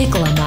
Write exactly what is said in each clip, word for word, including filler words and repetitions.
რეკლამა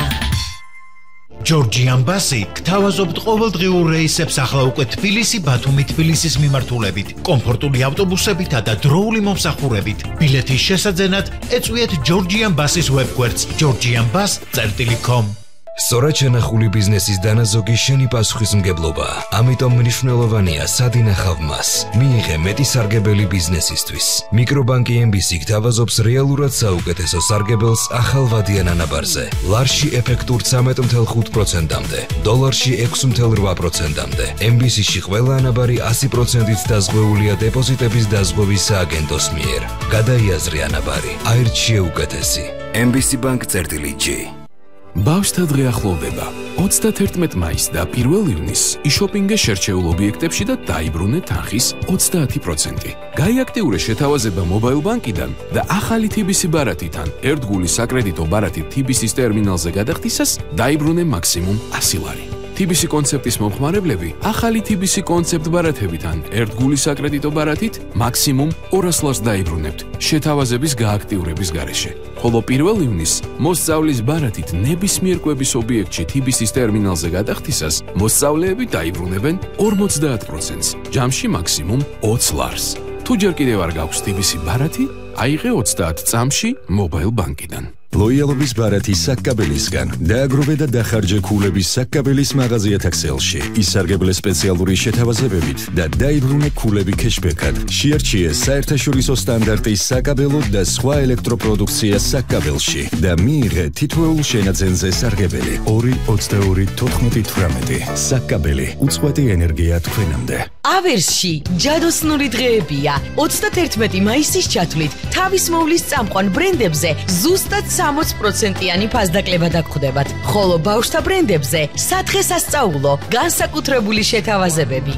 Georgian Basi გთავაზობთ ყოველდღიურ რეისებს ახლა უკვე თბილისი, ბათუმი, თბილისის მიმართულებით, კომფორტული ავტობუსებითა და დროული მომსახურებით. ბილეთის შესაძენად ეწვიეთ Georgian Basi-ის ვებგვერდს georgian bus dot com. სწორად შენახული ბიზნესის დანაზოგი შენი პასუხისმგებლობა. ამიტომ მნიშვნელოვანია სად ინახავ მას. მიიღე მეტი სარგებელი ბიზნესისთვის. მიკრობანკი ემ ბი სი გთავაზობს რეალურად საუკეთესო სარგებელს ახალ ვადიან ანაბარზე. ლარში ეფექტურ ცამეტ ათეულ ხუთ პროცენტამდე, დოლარში ექვსი ათეულ რვა პროცენტამდე. ემ ბი სი-ში ყველა ანაბარი ასი პროცენტით დაზღვეულია დეპოზიტების დაზღვევის სააგენტოს მიერ. გადაიაზრე ანაბარი. აირჩიე უკეთესი. ემ ბი სი Bank წერტილი-G. ბავშვთა დღე ახლოვდება. ოცდათერთმეტ მაისს და პირველ ივნისს იშოპინგე შერჩეულ ობიექტებში და დაიბრუნე თანხის ოცდაათი პროცენტი. გაიაქტიურე შეთავაზება მობაილ ბანკიდან და ახალი თი ბი სი ბარათიდან ერთგული საკრედიტო ბარათით თი ბი სის ტერმინალზე გადახდისას დაიბრუნე მაქსიმუმ ასი ლარი. თი ბი სი კონცეპტის მომხმარებლები ახალი თი ბი სი კონცეპტ ბარათებიდან ერთგული საკრედიტო ბარათით მაქსიმუმ ორას ლარს დაიბრუნებთ შეთავაზების გააქტიურების გარეშე. ხოლო პირველ ივნისს მოსწავლის ბარათით ნებისმიერ კვების ობიექტში თი ბი სის ტერმინალზე გადახდისას მოსწავლეები დაიბრუნებენ ორმოცდაათ პროცენტს, ჯამში მაქსიმუმ ოცს ლარს. თუ ჯერ კიდევ არ გაქვს თი ბი სი ბარათი, აიღე ოცდაათ წამში მობაილ ბანკიდან. ლოიალობის ბარათი საკკაბელისგან დააგროვე და დახარჯე ქულების საკკაბელის მაღაზიათა ქსელში. ისარგებლე სპეციალური შეთავაზებებით და დაიბრუნე ქულები ქეშბექად. შეარჩიე საერთაშორისო სტანდარტის საკაბელო და სხვა ელექტროპროდუქცია საკკაბელში და მიიღე თითოეულ შენაძენზე სარგებელი. ორი ოცდაორი თოთხმეტი თვრამეტი. საკკაბელი უწყვეტი ენერგია თქვენამდე. ავერსში ჯადოსნური დღეებია. ოცდათერთმეტი მაისის ჩათვლით თავის მოვლის წამყვან ბრენდებზე ზუსტად სამოცი პროცენტიანი ფასდაკლება დაგხვდებათ, ხოლო ბავშვთა ბრენდებზე სადღესასწაულო განსაკუთრებული შეთავაზებები.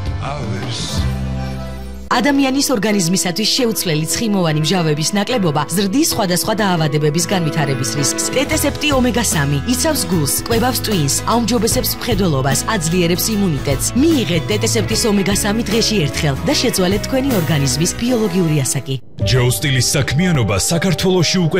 ადამიანის ორგანიზმისათვის შეუცვლელი ცხიმოვანი მჟავების ნაკლებობა ზრდის სხვადასხვა დაავადებების განვითარების რისკს. ტეტესეპტი ომეგა სამი იცავს გულს, კვებავს ტვინს, აუმჯობესებს მხედველობას, აძლიერებს იმუნიტეტს. მიიღეთ ტეტესეპტის ომეგა სამი დღეში ერთხელ და შეცვალეთ თქვენი ორგანიზმის ბიოლოგიური ასაკი. ჯეოსტილის საქმიანობა საქართველოში უკვე